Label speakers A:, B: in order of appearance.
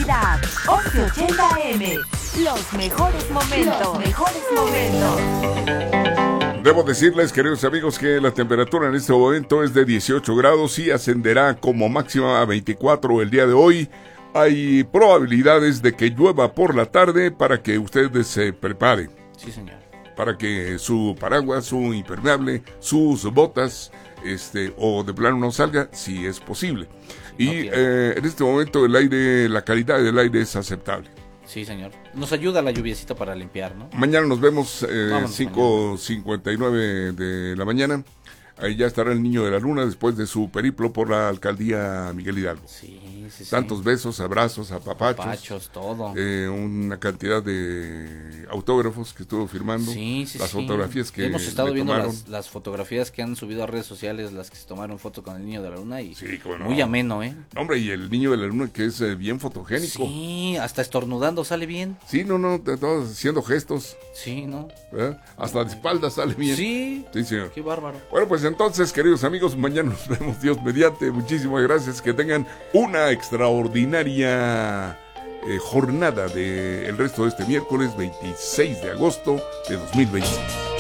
A: felicidad. 1180M. Los mejores momentos.
B: Debo decirles, queridos amigos, que la temperatura en este momento es de 18 grados y ascenderá como máxima a 24 el día de hoy. Hay probabilidades de que llueva por la tarde para que ustedes se preparen.
C: Sí, señor.
B: Para que su paraguas, su impermeable, sus botas, o de plano no salga, si es posible. Y en este momento el aire, la calidad del aire es aceptable.
C: Sí, señor. Nos ayuda la lluviecita para limpiar, ¿no?
B: Mañana nos vemos 5:59 de la mañana. Ahí ya estará el Niño de la Luna después de su periplo por la alcaldía Miguel Hidalgo.
C: Sí.
B: Tantos besos, abrazos,
C: apapachos, todo.
B: Una cantidad de autógrafos que estuvo firmando. Las fotografías que
C: hemos estado viendo
B: tomaron.
C: las fotografías que han subido a redes sociales, las que se tomaron foto con el Niño de la Luna y
B: no.
C: Muy ameno, ¿eh?
B: Hombre, y el Niño de la Luna que es bien fotogénico.
C: Sí, hasta estornudando sale bien.
B: Sí, todos haciendo gestos.
C: Sí, ¿no?
B: ¿Verdad? Hasta de espalda sale bien.
C: Sí,
B: señor.
C: Qué bárbaro.
B: Bueno, pues entonces, queridos amigos, mañana nos vemos, Dios mediante. Muchísimas gracias, que tengan una extraordinaria jornada de el resto de este miércoles 26 de agosto de 2020.